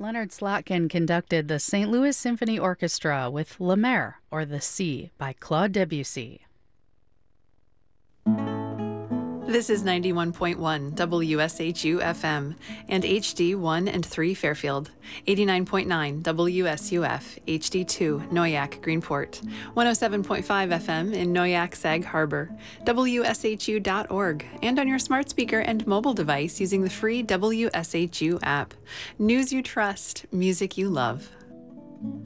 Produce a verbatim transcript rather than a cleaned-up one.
Leonard Slatkin conducted the Saint Louis Symphony Orchestra with La Mer, or The Sea, by Claude Debussy. This is ninety-one point one W S H U F M and H D one and three Fairfield, eighty-nine point nine W S U F, H D two Noyak Greenport, one oh seven point five F M in Noyak Sag Harbor, W S H U dot org, and on your smart speaker and mobile device using the free W S H U app. News you trust, music you love.